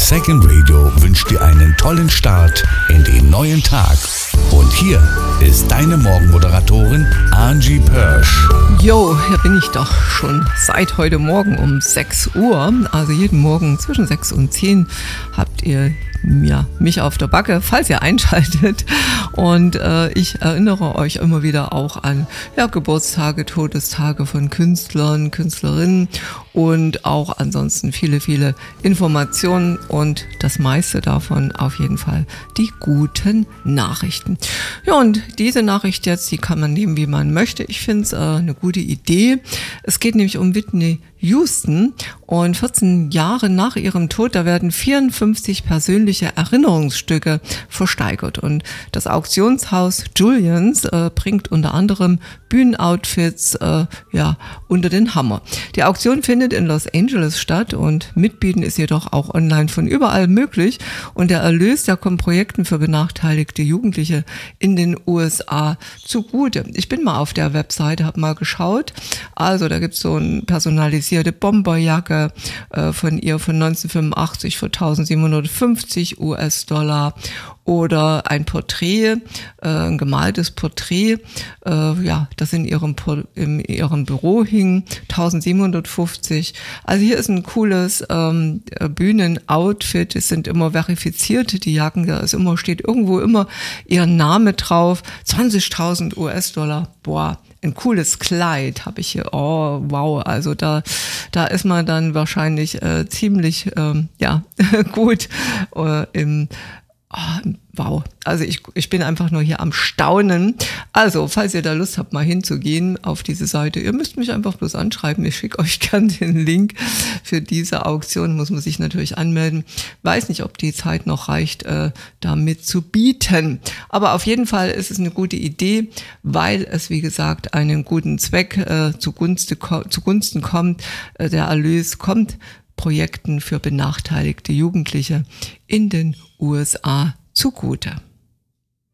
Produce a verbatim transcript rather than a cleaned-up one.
Second Radio wünscht dir einen tollen Start in den neuen Tag. Und hier ist deine Morgenmoderatorin Angie Pörsch. Jo, hier bin ich doch schon seit heute Morgen um sechs Uhr. Also jeden Morgen zwischen sechs und zehn habt ihr ja, mich auf der Backe, falls ihr einschaltet. Und äh, ich erinnere euch immer wieder auch an ja, Geburtstage, Todestage von Künstlern, Künstlerinnen und auch ansonsten viele, viele Informationen und das meiste davon auf jeden Fall die guten Nachrichten. Ja, und diese Nachricht jetzt, die kann man nehmen, wie man möchte. Ich finde es äh, eine gute Idee. Es geht nämlich um Whitney Houston und vierzehn Jahre nach ihrem Tod, da werden vierundfünfzig persönliche Erinnerungsstücke versteigert und das Auktionshaus Julians äh, bringt unter anderem Bühnenoutfits äh, ja, unter den Hammer. Die Auktion findet in Los Angeles statt und Mitbieten ist jedoch auch online von überall möglich und der Erlös, der kommt Projekten für benachteiligte Jugendliche in den U S A zugute. Ich bin mal auf der Webseite, habe mal geschaut, also da gibt es so ein personalisiertes Bomberjacke äh, von ihr von neunzehnhundertfünfundachtzig für eintausendsiebenhundertfünfzig US-Dollar oder ein Porträt, äh, ein gemaltes Porträt, äh, ja, das in ihrem, in ihrem Büro hing, eintausendsiebenhundertfünfzig. Also hier ist ein cooles ähm, Bühnenoutfit, es sind immer verifiziert, die Jacken, da ist immer, steht irgendwo immer ihr Name drauf, zwanzigtausend US-Dollar, boah. Ein cooles Kleid habe ich hier. Oh, wow. Also da, da ist man dann wahrscheinlich äh, ziemlich ähm, ja gut äh, im oh, wow. Also ich, ich bin einfach nur hier am Staunen. Also, falls ihr da Lust habt, mal hinzugehen auf diese Seite, ihr müsst mich einfach bloß anschreiben. Ich schicke euch gern den Link für diese Auktion. Muss man sich natürlich anmelden. Weiß nicht, ob die Zeit noch reicht, äh, damit zu bieten. Aber auf jeden Fall ist es eine gute Idee, weil es, wie gesagt, einen guten Zweck äh, zugunsten, zugunsten kommt. Äh, der Erlös kommt Projekten für benachteiligte Jugendliche in den U S A zugute.